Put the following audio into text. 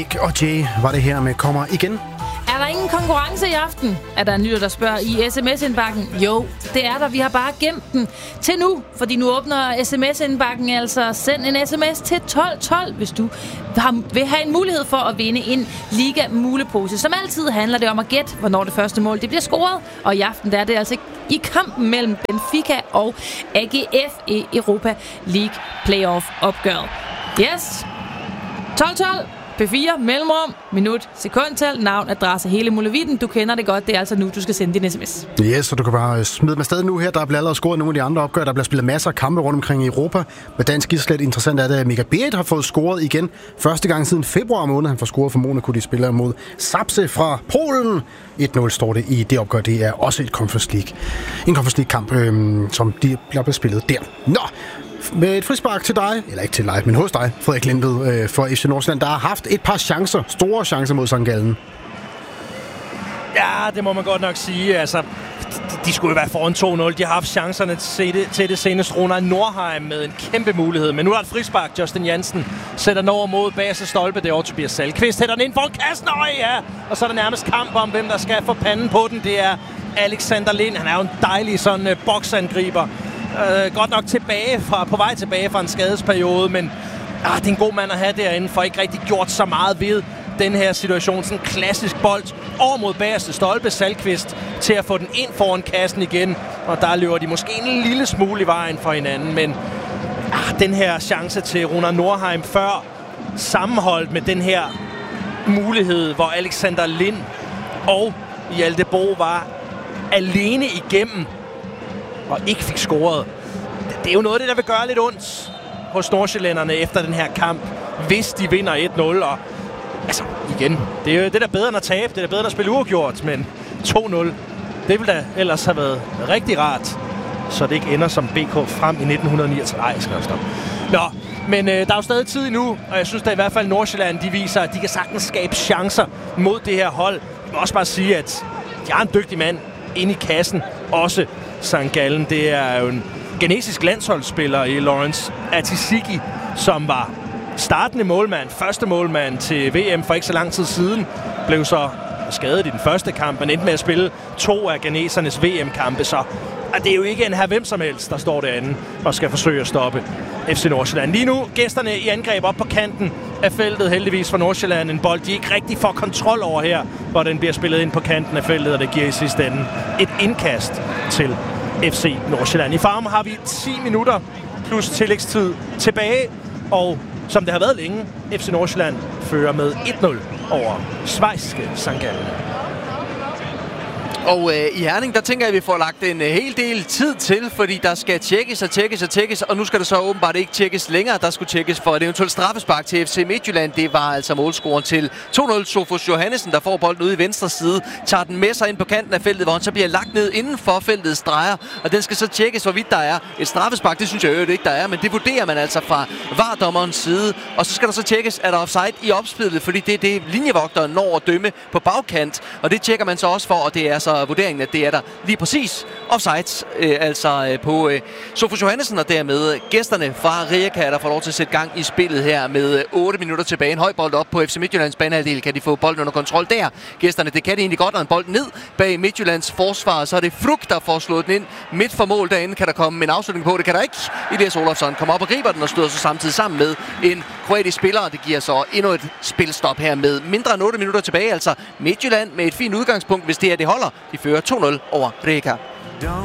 Og Jay var det her med kommer igen. Er der ingen konkurrence i aften? Er der en lytter, der spørger i sms-indbakken? Jo, det er der. Vi har bare gemt den til nu, fordi nu åbner sms-indbakken. Altså send en sms til 1212, hvis du vil have en mulighed for at vinde en Liga-mulepose. Som altid handler det om at gætte, hvornår det første mål det bliver scoret. Og i aften der er det altså i kampen mellem Benfica og AGF i Europa League Playoff-opgøret. Yes, 1212. P4, mellemrum, minut, sekundtal, navn, adresse, hele muligheden. Du kender det godt, det er altså nu, du skal sende din sms. Yes, så du kan bare smide med stadig nu her. Der bliver allerede scoret nogle af de andre opgør. Der bliver spillet masser af kampe rundt omkring i Europa. Med dansk islet interessant er det, at Mika Berit har fået scoret igen. Første gang siden februar måned. Han får scoret for Monaco, de spiller mod Sapse fra Polen. 1-0 står det i det opgør. Det er også et Conference League. En Conference League-kamp, som de bliver spillet der. Nå! Med et frispark til dig, eller ikke til dig, men hos dig, Frederik Lindved for FC Nordsjælland, der har haft et par chancer, store chancer mod St. Gallen. Ja, det må man godt nok sige. Altså, de skulle jo være foran 2-0. De har haft chancerne til det seneste. Ronald Nordheim med en kæmpe mulighed. Men nu er der et frispark. Justin Jansen sætter den over mod bagerste stolpe. Det er over Tobias Salkvist. Hætter den ind foran kassen. Ja. Og så er der nærmest kamp om, hvem der skal få panden på den. Det er Alexander Lind. Han er jo en dejlig sådan boksangriber. Godt nok på vej tilbage fra en skadesperiode, men det er en god mand at have derinde, for ikke rigtig gjort så meget ved den her situation. Sådan en klassisk bold over mod bagerste stolpe, Salkvist til at få den ind foran kassen igen, og der løber de måske en lille smule i vejen for hinanden, men den her chance til Ronald Nordheim før, sammenholdt med den her mulighed, hvor Alexander Lind og Hjalte Bo var alene igennem og ikke fik scoret. Det er jo noget af det, der vil gøre lidt ondt hos nordsjællænderne efter den her kamp, hvis de vinder 1-0. Og altså, igen, det er jo det, der er bedre end at tabe, det er der bedre end at spille uafgjort, men 2-0, det ville da ellers have været rigtig rart, så det ikke ender som BK frem i 1939. Nej, jeg skal også stoppe. Nå, men der er jo stadig tid endnu, og jeg synes da i hvert fald Nordsjælland, de viser, at de kan sagtens skabe chancer mod det her hold. Jeg vil også bare sige, at de har en dygtig mand inde i kassen, også St. Gallen. Det er jo en genesisk landsholdsspiller i Lawrence Atisiki, som var startende målmand, første målmand til VM for ikke så lang tid siden. Blev så skadet i den første kamp, men endte med at spille 2 af ganesernes VM-kampe, så det er jo ikke en her hvem som helst, der står derinde og skal forsøge at stoppe FC Nordsjælland. Lige nu gæsterne i angreb op på kanten af feltet, heldigvis for Nordsjælland. En bold, de ikke rigtig får kontrol over her, hvor den bliver spillet ind på kanten af feltet, og det giver i sidste ende et indkast til FC Nordsjælland. I farmen har vi 10 minutter plus tillægstid tilbage, og som det har været længe, FC Nordsjælland fører med 1-0 over schweiziske St. Gallen. Og i Herning, der tænker jeg, at vi får lagt en hel del tid til, fordi der skal tjekkes, og nu skal der så åbenbart ikke tjekkes længere. Der skulle tjekkes for et eventuelt straffespark til FC Midtjylland. Det var altså målscoren til 2-0. Sofus Johannesen, der får bolden ude i venstre side, tager den med sig ind på kanten af feltet, hvor han så bliver lagt ned inden for feltets drejer, og den skal så tjekkes, hvorvidt der er et straffespark. Det synes jeg jo ikke, der er, men det vurderer man altså fra VAR-dommerens side. Og så skal der så tjekkes, er der offside i opspillet, fordi det er det, linjevogteren når at dømme på bagkant, og det tjekker man så også for, og det er så vurderingen, at det er der lige præcis offside, altså på Sofus Johannesen, og dermed gæsterne fra Rijeka, der får lov til at sætte gang i spillet her med 8 minutter tilbage. En høj bold op på FC Midtjyllands banehalvdel. Kan de få bolden under kontrol der? Gæsterne, det kan de egentlig godt, og en bold ned bag Midtjyllands forsvar, så er det Fruk, der får slået den ind midt for mål derinde. Kan der komme en afslutning på? Det kan der ikke. Elias Olofsson kommer op og griber den og støder så samtidig sammen med en kroatisk spiller, og det giver så endnu et spilstop her med mindre end 8 minutter tilbage. Altså Midtjylland med et fint udgangspunkt, hvis det her det holder. De fører 2-0 over Rijeka.